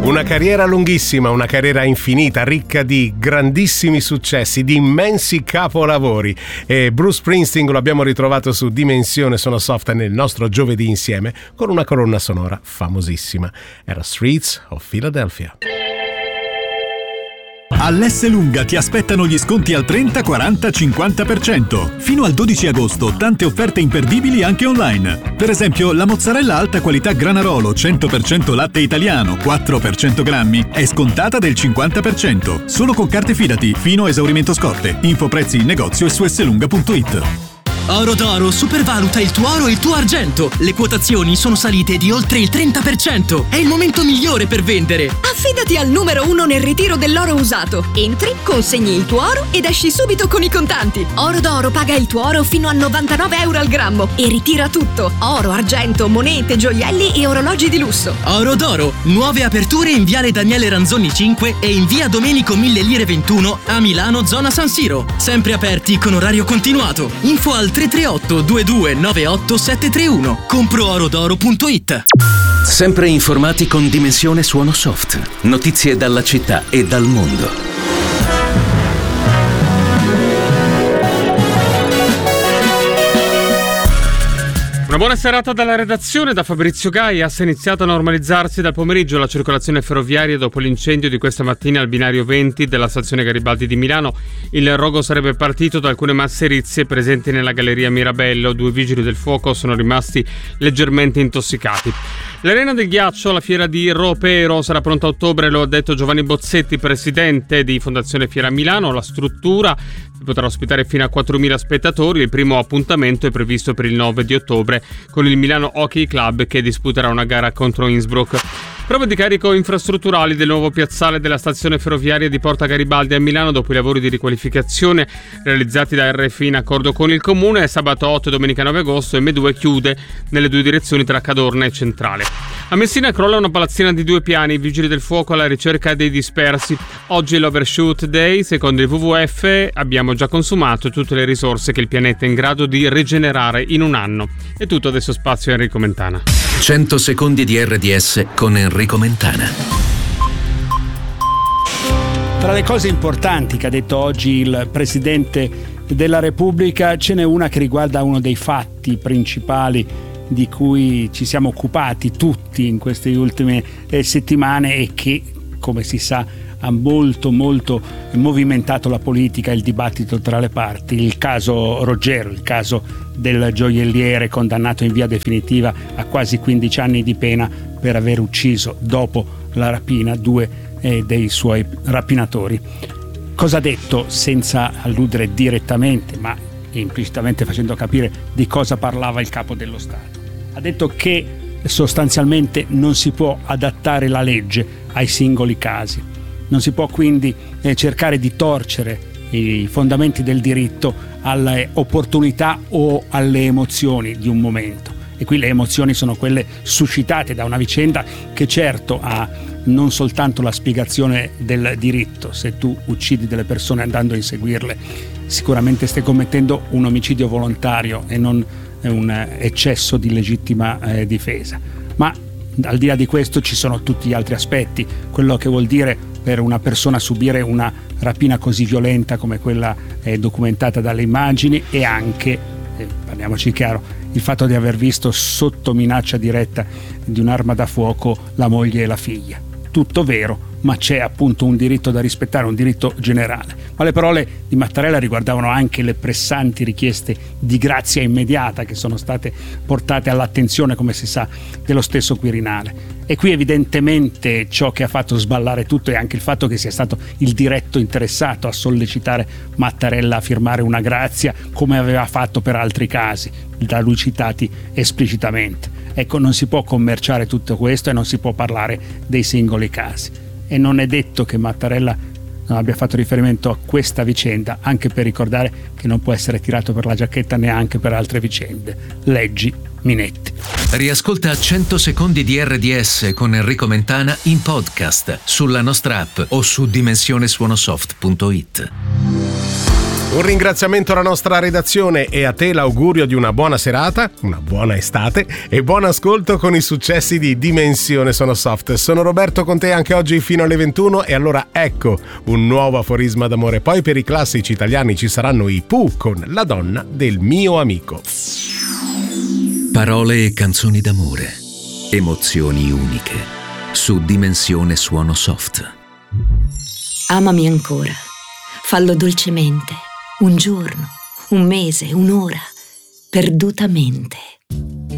Una carriera lunghissima, una carriera infinita, ricca di grandissimi successi, di immensi capolavori. E Bruce Springsteen lo abbiamo ritrovato su Dimensione Suono Soft nel nostro giovedì insieme con una colonna sonora famosissima. Era Streets of Philadelphia. All'Esselunga ti aspettano gli sconti al 30, 40, 50%. Fino al 12 agosto tante offerte imperdibili anche online. Per esempio la mozzarella alta qualità Granarolo 100% latte italiano 4 per 100 grammi è scontata del 50%. Solo con carte Fidati fino a esaurimento scorte. Info prezzi in negozio e su esselunga.it. Oro d'Oro supervaluta il tuo oro e il tuo argento. Le quotazioni sono salite di oltre il 30%. È il momento migliore per vendere. Affidati al numero 1 nel ritiro dell'oro usato. Entri, consegni il tuo oro ed esci subito con i contanti. Oro d'Oro paga il tuo oro fino a 99 euro al grammo e ritira tutto. Oro, argento, monete, gioielli e orologi di lusso. Oro d'Oro. Nuove aperture in Viale Daniele Ranzoni 5 e in Via Domenico 1000 Lire 21 a Milano, zona San Siro. Sempre aperti con orario continuato. Info al 338 22 98 731. Comproorodoro.it. Sempre informati con Dimensione Suono Soft. Notizie dalla città e dal mondo. Una buona serata dalla redazione, da Fabrizio Gaias. È iniziata a normalizzarsi dal pomeriggio la circolazione ferroviaria dopo l'incendio di questa mattina al binario 20 della stazione Garibaldi di Milano. Il rogo sarebbe partito da alcune masserizie presenti nella galleria Mirabello. 2 vigili del fuoco sono rimasti leggermente intossicati. L'Arena del Ghiaccio, la fiera di Ropero, sarà pronta a ottobre, lo ha detto Giovanni Bozzetti, presidente di Fondazione Fiera Milano. La struttura potrà ospitare fino a 4.000 spettatori. Il primo appuntamento è previsto per il 9 di ottobre con il Milano Hockey Club, che disputerà una gara contro Innsbruck. Prove di carico infrastrutturali del nuovo piazzale della stazione ferroviaria di Porta Garibaldi a Milano dopo i lavori di riqualificazione realizzati da RFI in accordo con il comune. Sabato 8 e domenica 9 agosto M2 chiude nelle 2 direzioni tra Cadorna e Centrale. A Messina crolla una palazzina di 2 piani, vigili del fuoco alla ricerca dei dispersi. Oggi è l'Overshoot Day, secondo il WWF abbiamo già consumato tutte le risorse che il pianeta è in grado di rigenerare in un anno. È tutto, adesso spazio a Enrico Mentana. 100 secondi di RDS con Enrico Mentana. Tra le cose importanti che ha detto oggi il Presidente della Repubblica ce n'è una che riguarda uno dei fatti principali di cui ci siamo occupati tutti in queste ultime settimane e che, come si sa, ha molto movimentato la politica e il dibattito tra le parti. Il caso Roggero, il caso del gioielliere condannato in via definitiva a quasi 15 anni di pena per aver ucciso dopo la rapina 2 dei suoi rapinatori. Cosa ha detto, senza alludere direttamente ma implicitamente facendo capire di cosa parlava il capo dello Stato? Ha detto che sostanzialmente non si può adattare la legge ai singoli casi. Non si può quindi cercare di torcere i fondamenti del diritto alle opportunità o alle emozioni di un momento. E qui le emozioni sono quelle suscitate da una vicenda che certo ha non soltanto la spiegazione del diritto. Se tu uccidi delle persone andando a inseguirle, sicuramente stai commettendo un omicidio volontario e non un eccesso di legittima difesa. Ma al di là di questo ci sono tutti gli altri aspetti, quello che vuol dire per una persona subire una rapina così violenta come quella documentata dalle immagini, e anche, parliamoci chiaro, il fatto di aver visto sotto minaccia diretta di un'arma da fuoco la moglie e la figlia. Tutto vero, ma c'è appunto un diritto da rispettare, un diritto generale. Ma le parole di Mattarella riguardavano anche le pressanti richieste di grazia immediata che sono state portate all'attenzione, come si sa, dello stesso Quirinale. E qui evidentemente ciò che ha fatto sballare tutto è anche il fatto che sia stato il diretto interessato a sollecitare Mattarella a firmare una grazia, come aveva fatto per altri casi, da lui citati esplicitamente. Ecco, non si può commerciare tutto questo e non si può parlare dei singoli casi. E non è detto che Mattarella non abbia fatto riferimento a questa vicenda, anche per ricordare che non può essere tirato per la giacchetta neanche per altre vicende. Leggi Minetti. Riascolta 100 secondi di RDS con Enrico Mentana in podcast sulla nostra app o su dimensionesuonosoft.it. Un ringraziamento alla nostra redazione e a te l'augurio di una buona serata, una buona estate e buon ascolto con i successi di Dimensione Sono Soft. Sono Roberto con te anche oggi fino alle 21 e allora ecco un nuovo aforisma d'amore. Poi per i classici italiani ci saranno i Pooh con La donna del mio amico. Parole e canzoni d'amore, emozioni uniche, su Dimensione Suono Soft. Amami ancora, fallo dolcemente, un giorno, un mese, un'ora, perdutamente.